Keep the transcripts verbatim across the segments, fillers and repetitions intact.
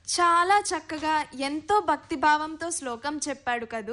చాలా చక్కగా ఎంతో భక్తిభావంతో శ్లోకం చెప్పాడు కదూ.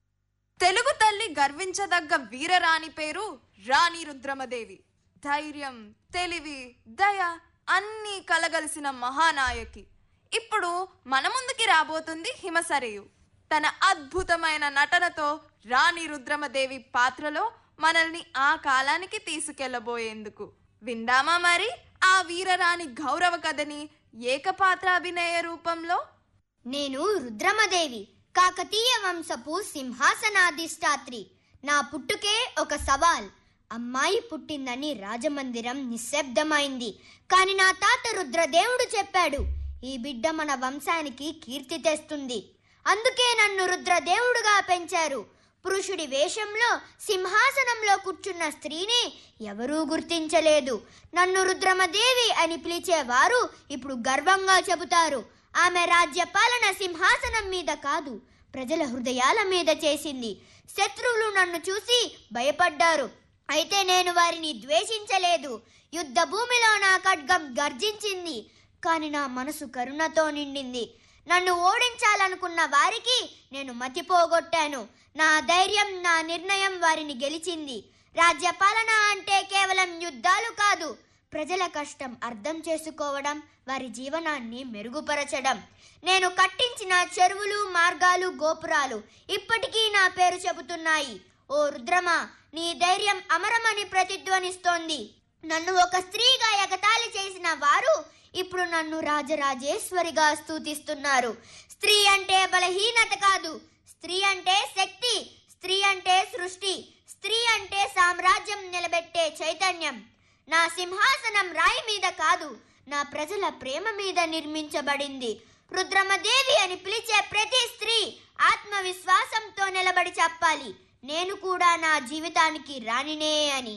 తెలుగు తల్లి గర్వించదగ్గ వీరరాణి పేరు రాణి రుద్రమదేవి. ధైర్యం, తెలివి, దయ అన్నీ కలగలిసిన మహానాయకి. ఇప్పుడు మన ముందుకి రాబోతుంది హిమసరేయు. తన అద్భుతమైన నటనతో రాణి రుద్రమదేవి పాత్రలో మనల్ని ఆ కాలానికి తీసుకెళ్లబోయేందుకు. విందామా మరి ఆ వీరరాణి గౌరవ కథని ఏకపాత్రాభినయ రూపంలో? నేను రుద్రమదేవి, కాకతీయ వంశపు సింహాసనాధిష్టాత్రి. నా పుట్టుకే ఒక సవాల్. అమ్మాయి పుట్టిందని రాజమందిరం నిశ్శబ్దమైంది. కాని నా తాత రుద్రదేవుడు చెప్పాడు, ఈ బిడ్డ మన వంశానికి కీర్తి తెస్తుంది. అందుకే నన్ను రుద్రదేవుడుగా పెంచారు. పురుషుడి వేషంలో సింహాసనంలో కూర్చున్న స్త్రీని ఎవరూ గుర్తించలేదు. నన్ను రుద్రమదేవి అని పిలిచేవారు ఇప్పుడు గర్వంగా చెబుతారు. ఆమె రాజ్యపాలన సింహాసనం మీద కాదు, ప్రజల హృదయాల మీద చేసింది. శత్రువులు నన్ను చూసి భయపడ్డారు, అయితే నేను వారిని ద్వేషించలేదు. యుద్ధ భూమిలో నా ఖడ్గం గర్జించింది, కాని నా మనసు కరుణతో నిండింది. నన్ను ఓడించాలనుకున్న వారికి నేను మతిపోగొట్టాను. నా ధైర్యం, నా నిర్ణయం వారిని గెలిచింది. రాజ్యపాలన అంటే కేవలం యుద్ధాలు కాదు, ప్రజల కష్టం అర్థం చేసుకోవడం, వారి జీవనాన్ని మెరుగుపరచడం. నేను కట్టించిన చెరువులు, మార్గాలు, గోపురాలు ఇప్పటికీ నా పేరు చెబుతున్నాయి. ఓ రుద్రమా, నీ ధైర్యం అమరమని ప్రతిధ్వనిస్తోంది. నన్ను ఒక స్త్రీగా ఎగతాళి చేసిన వారు ఇప్పుడు నన్ను రాజరాజేశ్వరిగా స్తుతిస్తున్నారు. స్త్రీ అంటే బలహీనత కాదు, స్త్రీ అంటే శక్తి, స్త్రీ అంటే సృష్టి, స్త్రీ అంటే సామ్రాజ్యం నిలబెట్టే చైతన్యం. నా సింహాసనం రాయి మీద కాదు, నా ప్రజల ప్రేమ మీద నిర్మించబడింది. రుద్రమదేవి అని పిలిచే ప్రతి స్త్రీ ఆత్మవిశ్వాసంతో నిలబడి చెప్పాలి, నేను కూడా నా జీవితానికి రాణినే అని.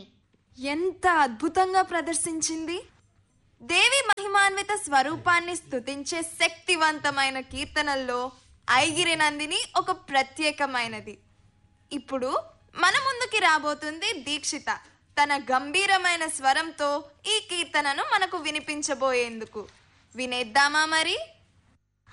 ఎంత అద్భుతంగా ప్రదర్శించింది! దేవి మహిమాన్విత స్వరూపాన్ని స్తుతించే శక్తివంతమైన కీర్తనల్లో ఐగిరి నందిని ఒక ప్రత్యేకమైనది. ఇప్పుడు మన ముందుకి రాబోతుంది దీక్షిత. తన గంభీరమైన స్వరంతో ఈ కీర్తనను మనకు వినిపించబోయేందుకు. వినేద్దామా మరి?